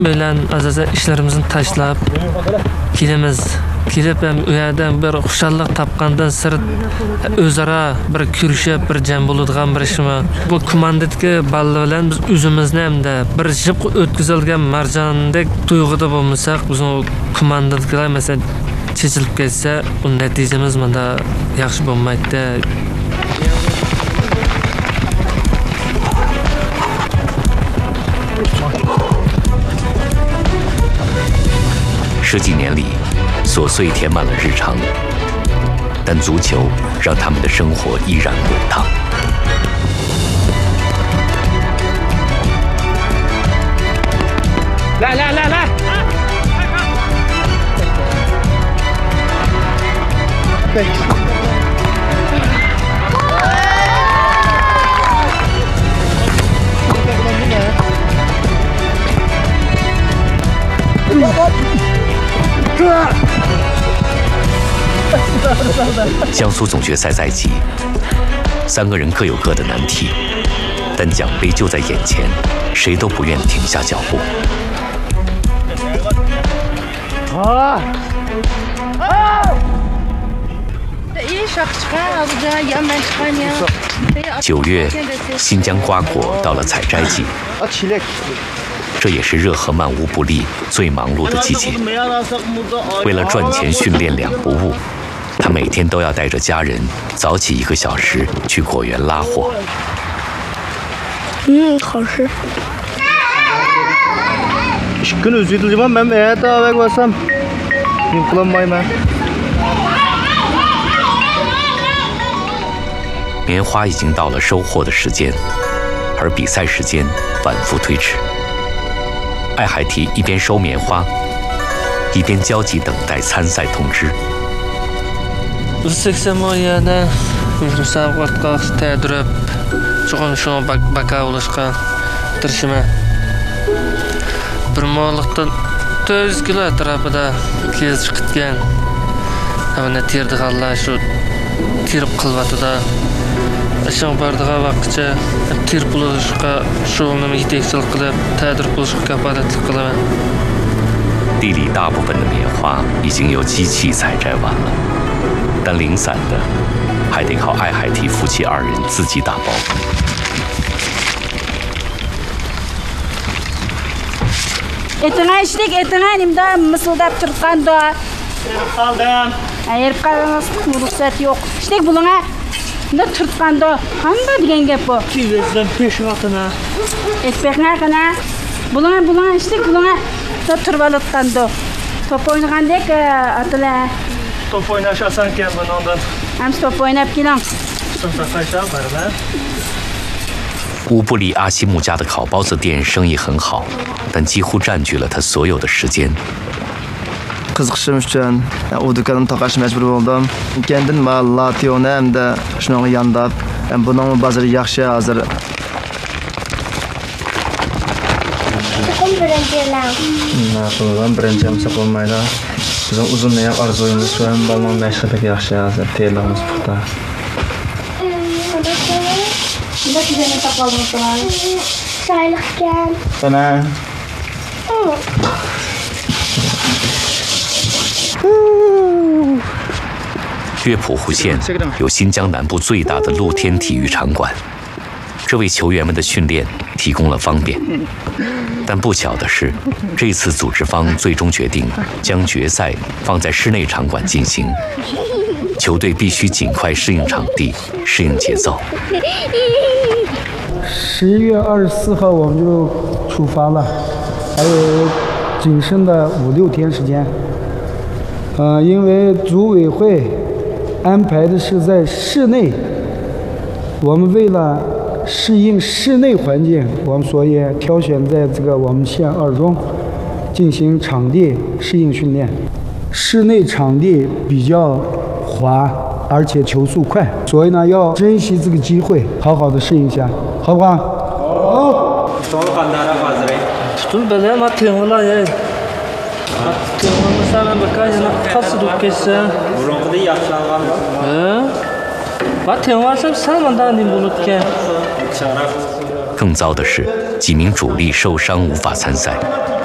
bilan azaza ishlarimizni tashlab kelamiz. Kelib ham u yerdan bir xushallik topgandan sirt o'zaro bir ko'rishib, bir jam bo'ladigan bir ishmi. Bu komanditga balla bilan biz o'zimizni hamda bir jib o'tkazilgan marjondek tuyg'uda bo'lmasak, biz komanditga masalan chechilib ketsa, u natijamiz menda yaxshi bo'lmaydi. 十几年里，琐碎填满了日常，但足球让他们的生活依然滚烫。 来来来来！对。 江苏总决赛在即，3个人各有各的难题，但奖杯就在眼前，谁都不愿停下脚步。9月，新疆瓜果到了采摘季。 这也是热河曼乌布力最忙碌的季节。为了赚钱训练2不误，他每天都要带着家人早起1个小时去果园拉货。 好吃。 棉花已经到了收获的时间，而比赛时间反复推迟。 艾海提一边收棉花，一边焦急等待参赛通知。 Aşağı bardağa vaqtcha tir buluşqa şovunum yetekçilik qilib, ta'dir buluşqa kafalatlik qilaman. 地里大部分的棉花已经由机器采摘完了，但零散的还得靠艾海提夫妻2人自己打包。 Etine işlik, etine nimde mısıldap çırpkanda. Kaldım. Ayırıp kalınız, ruhsat yok. İşlik buluna. Ne tırtkanda, hangi diyen gep bu? Çiğdesinden peşin atına. Ekpekine kana. Buluna işte buluna. Da tırbalıtkanda. Top oynagandek atıla. Top oynaşasan ken ben ondan. Hem top oynap gelen. Sınıfta kaçar var lan. 乌布里阿西木家的烤包子店生意很好，但几乎占据了他所有的时间。 Qiziqishim uchun u do'konimni taqashga majbur bo'ldim. Kendin Latiyoni hamda shunga yondab, buning bozori yaxshi hozir. Birinchi ham bo'lmaydi. Bizning uzunroq orzuyimiz shu ham balmon mashqidagi yaxshi hozir tayyorlamiz puxta. Bunda sizlarni taqolmoqman. Sayliqkan. Bana. 乐谱湖县有新疆南部最大的露天体育场馆，这为球员们的训练提供了方便。但不巧的是，这次组织方最终决定将决赛放在室内场馆进行，球队必须尽快适应场地、适应节奏。 11月24号我们就出发了，还有仅剩的5、6天时间。因为组委会 安排的是在室内，我们为了适应室内环境，我们所以挑选在这个我们县2中进行场地适应训练。室内场地比较滑，而且球速快，所以呢要珍惜这个机会，好好的适应一下，好不好？好。 更糟的是，几名主力受伤无法参赛，